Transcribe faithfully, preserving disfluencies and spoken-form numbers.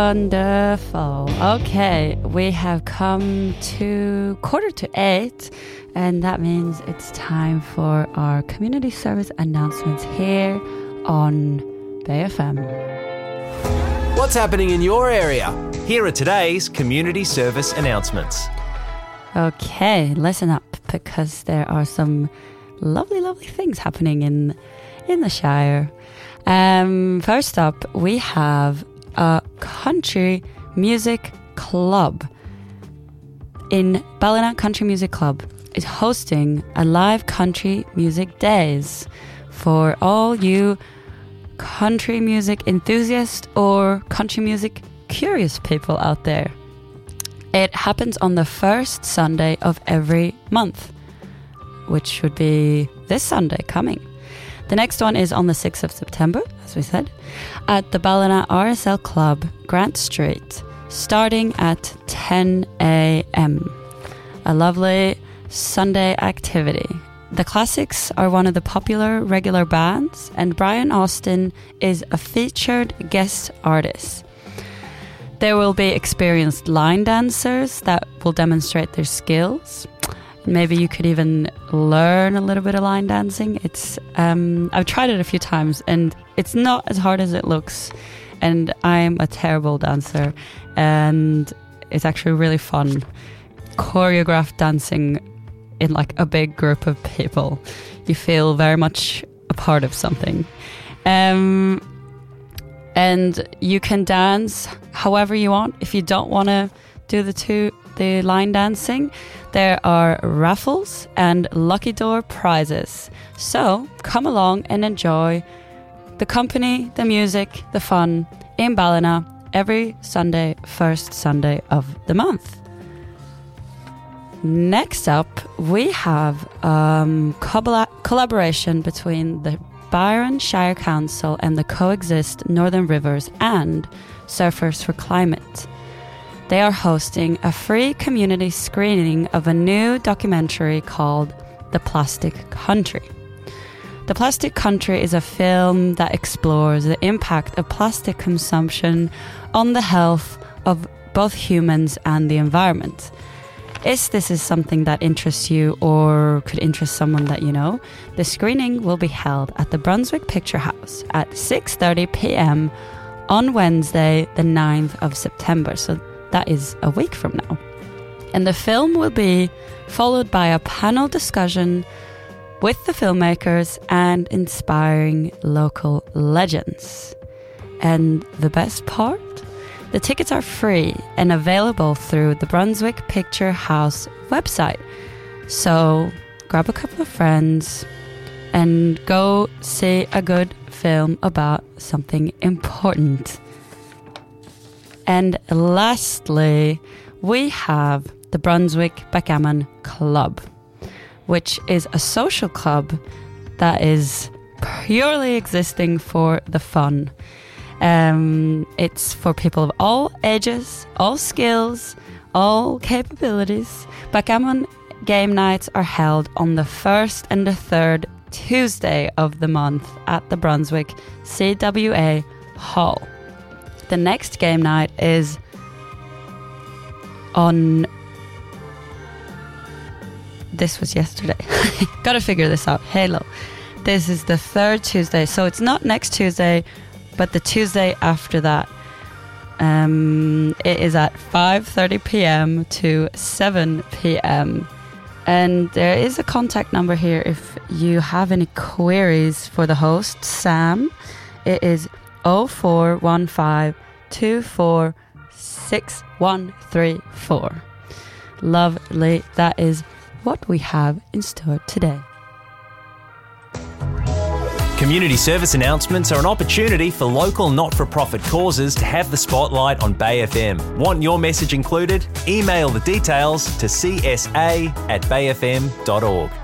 Wonderful. Okay, we have come to quarter to eight, and that means it's time for our community service announcements here on Bay F M. What's happening in your area? Here are today's community service announcements. Okay, listen up, because there are some lovely, lovely things happening in in the Shire. Um, first up, we have a country music club. In Ballina Country Music Club is hosting a live country music days for all you country music enthusiasts or country music curious people out there. It happens on the first Sunday of every month, which should be this Sunday coming. The next one is on the sixth of September, as we said, at the Ballina R S L Club, Grant Street, starting at ten a.m. A lovely Sunday activity. The Classics are one of the popular regular bands, and Brian Austin is a featured guest artist. There will be experienced line dancers that will demonstrate their skills. Maybe you could even learn a little bit of line dancing. It's um, I've tried it a few times, and it's not as hard as it looks. And I'm a terrible dancer, and it's actually really fun. Choreographed dancing in like a big group of people. You feel very much a part of something. Um, and you can dance however you want. If you don't want to do the two the line dancing, there are raffles and lucky door prizes. So come along and enjoy the company, the music, the fun in Ballina every Sunday, first Sunday of the month. Next up, we have um, a collaboration between the Byron Shire Council and the Coexist Northern Rivers and Surfers for Climate. They are hosting a free community screening of a new documentary called The Plastic Country. The Plastic Country is a film that explores the impact of plastic consumption on the health of both humans and the environment. If this is something that interests you or could interest someone that you know, the screening will be held at the Brunswick Picture House at six thirty p.m. on Wednesday, the ninth of September. So that is a week from now. And the film will be followed by a panel discussion with the filmmakers and inspiring local legends. And the best part? The tickets are free and available through the Brunswick Picture House website. So grab a couple of friends and go see a good film about something important. And lastly, we have the Brunswick Backgammon Club, which is a social club that is purely existing for the fun. Um, it's for people of all ages, all skills, all capabilities. Backgammon game nights are held on the first and the third Tuesday of the month at the Brunswick C W A Hall. The next game night is on... This was yesterday. Gotta figure this out. Hello. This is the third Tuesday. So it's not next Tuesday, but the Tuesday after that. Um, it is at five thirty p.m. to seven p.m. And there is a contact number here if you have any queries for the host, Sam. It is oh four one five two four six one three four. Lovely. That is what we have in store today. Community service announcements are an opportunity for local not-for-profit causes to have the spotlight on Bay F M. Want your message included? Email the details to c s a at bay f m dot org.